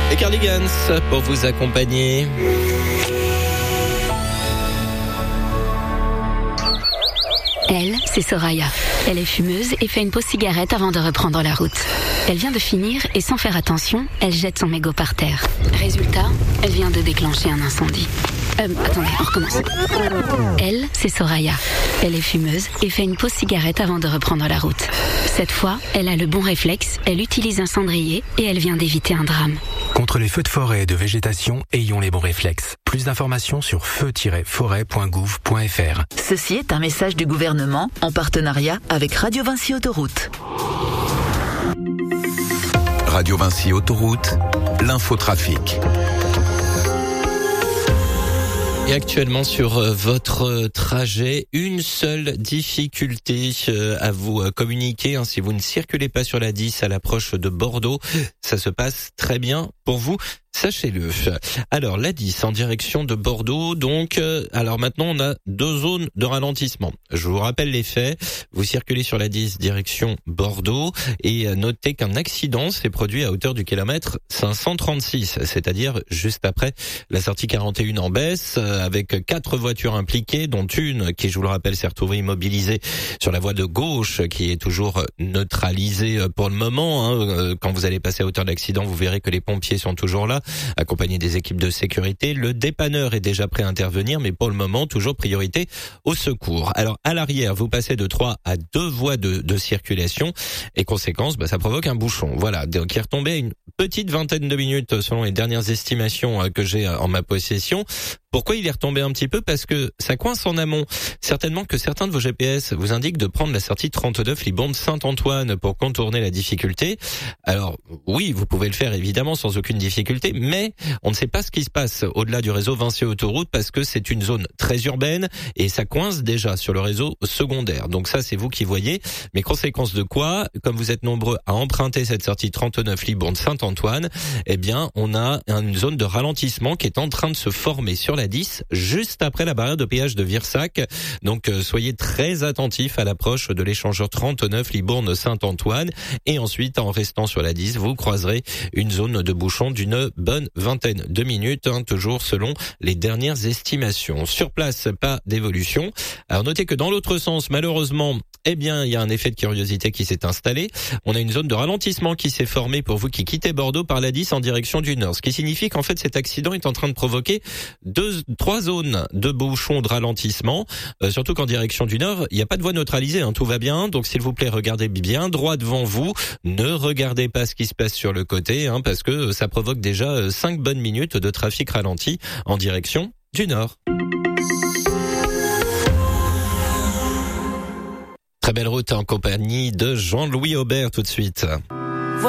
Et Cardigans pour vous accompagner. Elle, c'est Soraya. Elle est fumeuse et fait une pause cigarette avant de reprendre la route. Elle vient de finir et sans faire attention, elle jette son mégot par terre. Résultat, elle vient de déclencher un incendie. Attendez, on recommence. Elle, c'est Soraya. Elle est fumeuse et fait une pause cigarette avant de reprendre la route. Cette fois, elle a le bon réflexe, elle utilise un cendrier et elle vient d'éviter un drame. Contre les feux de forêt et de végétation, ayons les bons réflexes. Plus d'informations sur feu-forêt.gouv.fr. Ceci est un message du gouvernement en partenariat avec Radio Vinci Autoroute. Radio Vinci Autoroute, l'infotrafic. Et actuellement sur votre trajet, une seule difficulté à vous communiquer. Si vous ne circulez pas sur la 10 à l'approche de Bordeaux, ça se passe très bien pour vous. Sachez-le. Alors, la 10 en direction de Bordeaux, donc, alors maintenant on a 2 zones de ralentissement. Je vous rappelle les faits. Vous circulez sur la 10 direction Bordeaux et notez qu'un accident s'est produit à hauteur du kilomètre 536, c'est-à-dire juste après la sortie 41 en baisse, avec 4 voitures impliquées, dont une qui, je vous le rappelle, s'est retrouvée immobilisée sur la voie de gauche, qui est toujours neutralisée pour le moment. Quand vous allez passer à hauteur de l'accident, vous verrez que les pompiers sont toujours là, accompagné des équipes de sécurité. Le dépanneur est déjà prêt à intervenir, mais pour le moment, toujours priorité au secours. Alors, à l'arrière, vous passez de 3 à 2 voies de circulation et conséquence, ça provoque un bouchon. Voilà, donc il est retombé à une petite vingtaine de minutes selon les dernières estimations que j'ai en ma possession. Pourquoi il est retombé un petit peu? Parce que ça coince en amont. Certainement que certains de vos GPS vous indiquent de prendre la sortie 39 Libourne Saint-Antoine pour contourner la difficulté. Alors oui, vous pouvez le faire évidemment sans aucune difficulté, mais on ne sait pas ce qui se passe au-delà du réseau Vinci Autoroute parce que c'est une zone très urbaine et ça coince déjà sur le réseau secondaire. Donc ça, c'est vous qui voyez. Mais conséquence de quoi? Comme vous êtes nombreux à emprunter cette sortie 39 Libourne Saint-Antoine, eh bien, on a une zone de ralentissement qui est en train de se former sur la 10, juste après la barrière de péage de Virsac. Donc soyez très attentifs à l'approche de l'échangeur 39 Libourne Saint-Antoine. Et ensuite, en restant sur la 10, vous croiserez une zone de bouchon d'une bonne vingtaine de minutes, toujours selon les dernières estimations. Sur place, pas d'évolution. Alors notez que dans l'autre sens, malheureusement, il y a un effet de curiosité qui s'est installé. On a une zone de ralentissement qui s'est formée pour vous qui quittez Bordeaux par la 10 en direction du nord. Ce qui signifie qu'en fait, cet accident est en train de provoquer 3 zones de bouchons de ralentissement. Surtout qu'en direction du nord, il n'y a pas de voie neutralisée, tout va bien. Donc s'il vous plaît, regardez bien droit devant vous. Ne regardez pas ce qui se passe sur le côté, parce que ça provoque déjà 5 bonnes minutes de trafic ralenti en direction du nord. Très belle route en compagnie de Jean-Louis Aubert tout de suite.